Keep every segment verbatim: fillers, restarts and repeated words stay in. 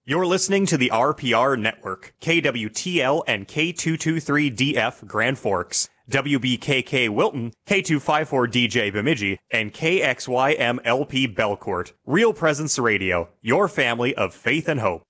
You're listening to the R P R Network, K W T L and K two twenty-three D F Grand Forks, W B K K Wilton, K two fifty-four D J Bemidji, and K X Y M L P Belcourt. Real Presence Radio, your family of faith and hope.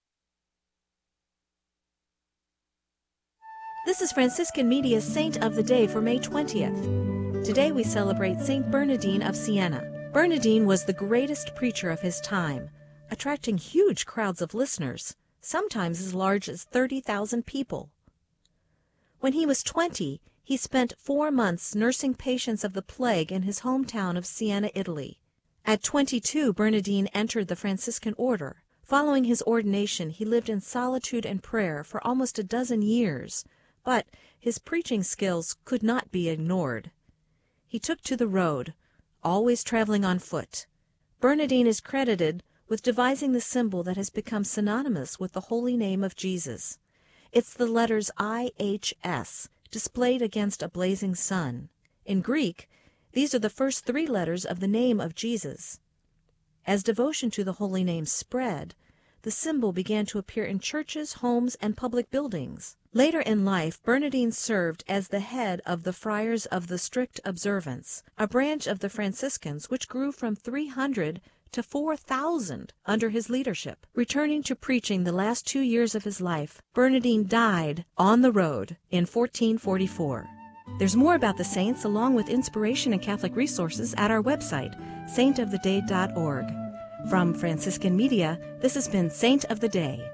This is Franciscan Media's Saint of the Day for May twentieth. Today we celebrate Saint Bernardine of Siena. Bernardine was the greatest preacher of his time, attracting huge crowds of listeners, sometimes as large as thirty thousand people. When he was twenty, he spent four months nursing patients of the plague in his hometown of Siena, Italy. At twenty-two, Bernardine entered the Franciscan order. Following his ordination, he lived in solitude and prayer for almost a dozen years, but his preaching skills could not be ignored. He took to the road, always traveling on foot. Bernardine is credited with devising the symbol that has become synonymous with the holy name of Jesus. It's the letters I H S, displayed against a blazing sun. In Greek, these are the first three letters of the name of Jesus. As devotion to the holy name spread, the symbol began to appear in churches, homes, and public buildings. Later in life, Bernardine served as the head of the Friars of the Strict Observance, a branch of the Franciscans which grew from three hundred to four thousand under his leadership. Returning to preaching the last two years of his life, Bernardine died on the road in fourteen forty-four. There's more about the saints along with inspiration and Catholic resources at our website, saint of the day dot org. From Franciscan Media, this has been Saint of the Day.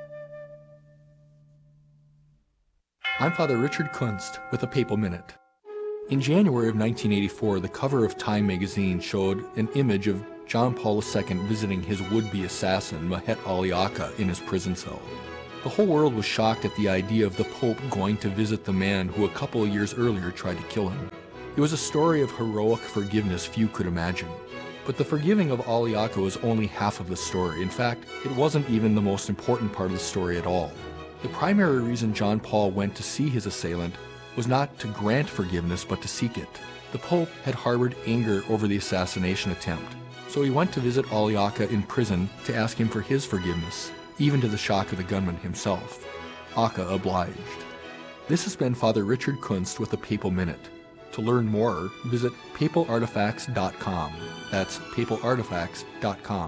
I'm Father Richard Kunst with a Papal Minute. In January of nineteen eighty-four, the cover of Time magazine showed an image of John Paul the Second visiting his would-be assassin, Mahet Aliaka, in his prison cell. The whole world was shocked at the idea of the Pope going to visit the man who a couple of years earlier tried to kill him. It was a story of heroic forgiveness few could imagine. But the forgiving of Aliaka was only half of the story. In fact, it wasn't even the most important part of the story at all. The primary reason John Paul went to see his assailant was not to grant forgiveness, but to seek it. The Pope had harbored anger over the assassination attempt, so he went to visit Aliaka in prison to ask him for his forgiveness, even to the shock of the gunman himself. Aka obliged. This has been Father Richard Kunst with a Papal Minute. To learn more, visit papal artifacts dot com. That's papal artifacts dot com.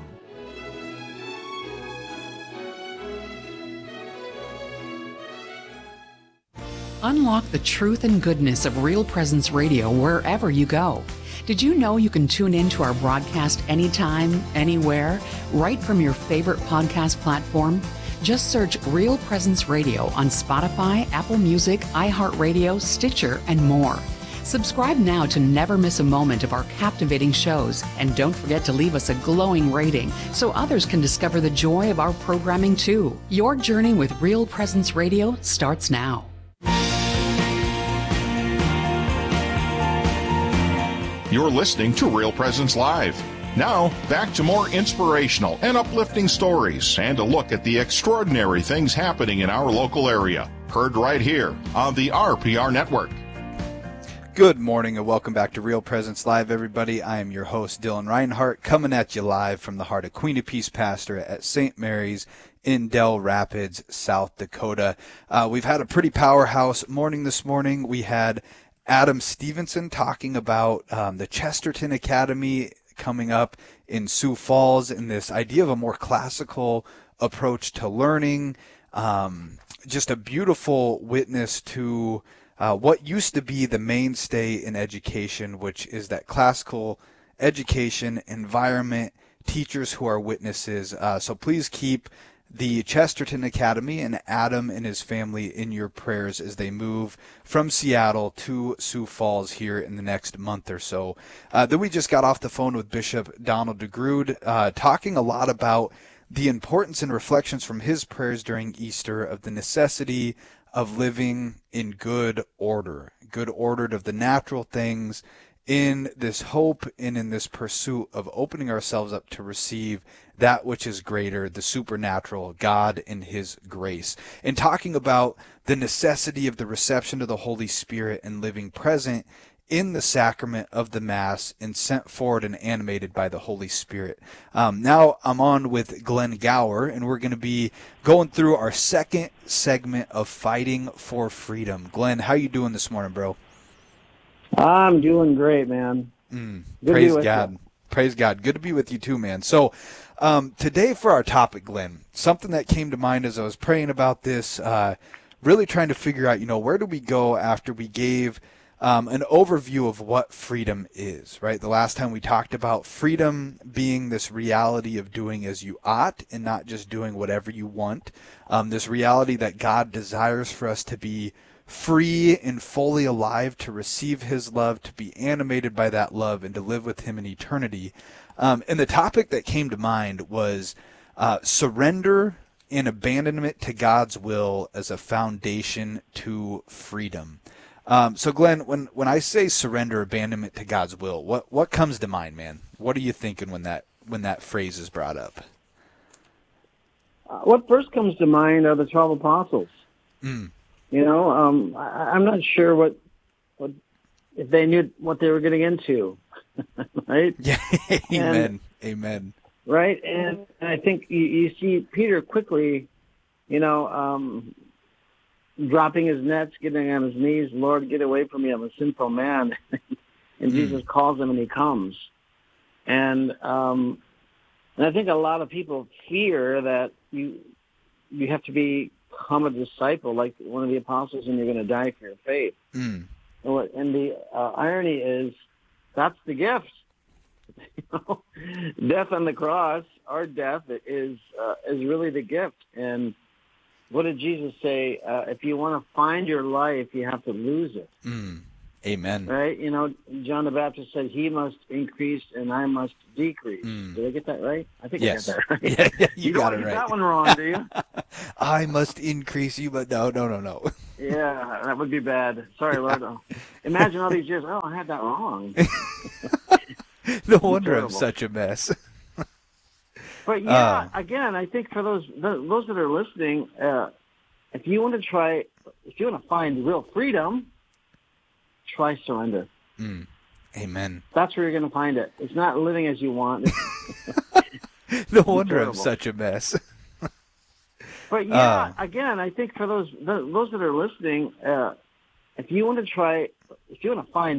Unlock the truth and goodness of Real Presence Radio wherever you go. Did you know you can tune in to our broadcast anytime, anywhere, right from your favorite podcast platform? Just search Real Presence Radio on Spotify, Apple Music, iHeartRadio, Stitcher, and more. Subscribe now to never miss a moment of our captivating shows, and don't forget to leave us a glowing rating so others can discover the joy of our programming too. Your journey with Real Presence Radio starts now. You're listening to Real Presence Live. Now, back to more inspirational and uplifting stories and a look at the extraordinary things happening in our local area. Heard right here on the R P R Network. Good morning and welcome back to Real Presence Live, everybody. I am your host, Dylan Reinhart, coming at you live from the heart of Queen of Peace Pastorate at Saint Mary's in Dell Rapids, South Dakota. Uh, we've had a pretty powerhouse morning this morning. We had Adam Stevenson talking about um, the Chesterton Academy coming up in Sioux Falls and this idea of a more classical approach to learning. Um, just a beautiful witness to uh, what used to be the mainstay in education, which is that classical education environment, teachers who are witnesses. Uh, so please keep the Chesterton Academy and Adam and his family in your prayers as they move from Seattle to Sioux Falls here in the next month or so. Uh, then we just got off the phone with Bishop Donald DeGrood, uh, talking a lot about the importance and reflections from his prayers during Easter of the necessity of living in good order, good ordered of the natural things, in this hope and in this pursuit of opening ourselves up to receive that which is greater, the supernatural, God and his grace. And talking about the necessity of the reception of the Holy Spirit and living present in the sacrament of the Mass and sent forward and animated by the Holy Spirit. Um, now I'm on with Glenn Gower, and we're going to be going through our second segment of Fighting for Freedom. Glenn, how you doing this morning, bro? I'm doing great, man. Mm, praise God. You. Praise God. Good to be with you too, man. So um, today for our topic, Glenn, something that came to mind as I was praying about this, uh, really trying to figure out, you know, where do we go after we gave um, an overview of what freedom is, right? The last time we talked about freedom being this reality of doing as you ought and not just doing whatever you want, um, this reality that God desires for us to be free and fully alive, to receive his love, to be animated by that love, and to live with him in eternity. Um, and the topic that came to mind was uh, surrender and abandonment to God's will as a foundation to freedom. Um, so, Glenn, when, when I say surrender, abandonment to God's will, what, what comes to mind, man? What are you thinking when that when that phrase is brought up? Uh, what first comes to mind are the twelve apostles. Mm. You know, um, I, I'm not sure what, what if they knew what they were getting into, right? Yeah, amen, and, amen. Right, and, and I think you, you see Peter quickly, you know, um, dropping his nets, getting on his knees, Lord, get away from me, I'm a sinful man. And mm. Jesus calls him and he comes. And um, and I think a lot of people fear that you you have to be become a disciple like one of the apostles and you're going to die for your faith. Mm. And, what, and the uh, irony is that's the gift. You know? Death on the cross, our death is uh, is really the gift. And what did Jesus say? Uh, if you want to find your life, you have to lose it. Mm. Amen. Right? You know, John the Baptist said, he must increase and I must decrease. Mm. Did I get that right? I think yes. I got that right. Yeah, yeah, you, you got don't it get right. that one wrong, do you? I must increase you, but no, no, no, no. Yeah, that would be bad. Sorry, Lord. Imagine all these years, oh, I had that wrong. No wonder I'm such a mess. But yeah, uh, again, I think for those those that are listening, uh, if you want to try, if you want to find real freedom, try surrender. Mm. Amen. That's where you're going to find it. It's not living as you want. No wonder I'm such a mess. But yeah, uh, again, I think for those those that are listening, uh, if you want to try, if you want to find